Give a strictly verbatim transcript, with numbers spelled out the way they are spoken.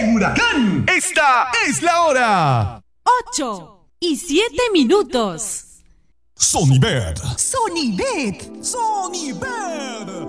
el huracán. Esta es la hora. Ocho y siete minutos. Sonibet. Sonibet. Sonibet.